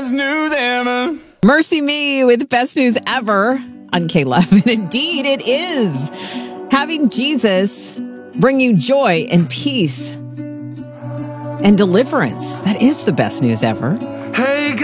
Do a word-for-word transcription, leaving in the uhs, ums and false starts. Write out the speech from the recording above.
best news ever. Mercy Me with Best News Ever on K Love. And indeed, it is. Having Jesus bring you joy and peace and deliverance. That is the best news ever. Hey,